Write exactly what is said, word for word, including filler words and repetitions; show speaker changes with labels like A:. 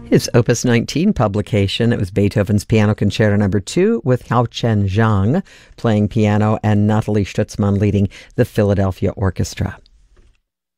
A: His Opus nineteen publication, it was Beethoven's Piano Concerto Number two with Hao-Chen Zhang playing piano and Nathalie Stutzmann leading the Philadelphia Orchestra.